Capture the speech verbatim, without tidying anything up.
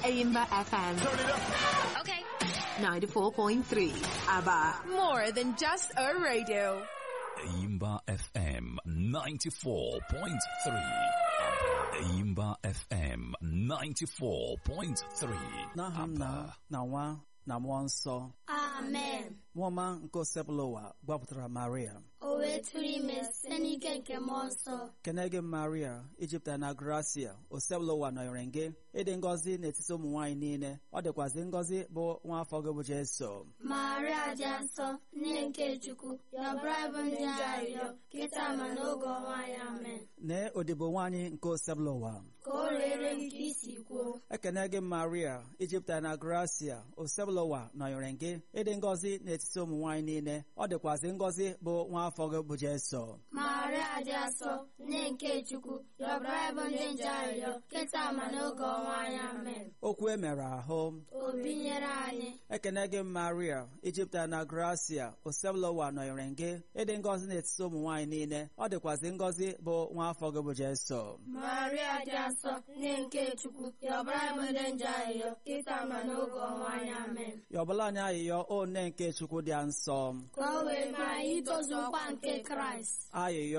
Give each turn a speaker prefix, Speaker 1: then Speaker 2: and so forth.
Speaker 1: Aimba F M.
Speaker 2: Turn it up.
Speaker 3: Okay.
Speaker 1: ninety-four point three. ABBA.
Speaker 4: More than just a radio.
Speaker 5: Aimba F M ninety-four point three. Aimba F M ninety-four point three.
Speaker 6: Nahamna Nawa Namwanso.
Speaker 7: Amen.
Speaker 6: Woman go Sebloa, Baptra Maria.
Speaker 7: O weturi me senike nke monso.
Speaker 6: Kenege Maria, Egypt na Gracia, o Sebloa na yorenge, ede ngozi n'etiti ụmụ nwanyị niile, ọ dịkwazị ngozi bụ nwa afọ gị bụ Jesu.
Speaker 7: Maria dị nsọ, nne nke Chukwu, ya bụrụ bụ ndị arịrịọ, kịta ma n'oge ọnwa ya, amen.
Speaker 6: Nee odibo nwanyị nke o Sebloa.
Speaker 7: Ka o rere nke isi kwuo.
Speaker 6: Ekenege Maria, Egypt na Gracia, o Sebloa na yorenge, ede ngozi n'etiti ụmụ nwanyị niile, ọ dịkwazị ngozi bụ nwa afọ gị bụ Jesu.
Speaker 7: Maria dị nsọ, nne nke Chukwu, ya bụrụ bụ ndị nje arịrịọ, kịta ma n'oge ọnwa ya, amen.
Speaker 6: Okwu emere ahụ.
Speaker 7: O binyere anyị.
Speaker 6: Ekene gị Maria, Egypt na Gracia, o Sebloa nọnyere gị, ịdị ngọzi n'etiti ụmụ nwanyị niile, ọ dịkwazị ngọzi bụ nwa afọ gị bụ Jesu.
Speaker 7: Maria dị nsọ, nne nke Chukwu, ya bụrụ bụ ndị nje arịrịọ, kịta ma n'oge ọnwa ya, amen.
Speaker 6: Yọbụla anyị ayịyọ o nne nke Chukwu dị nsọ.
Speaker 7: Ka o wee mee anyị itozu nkwa nke Kraịst.
Speaker 6: Ayịyọ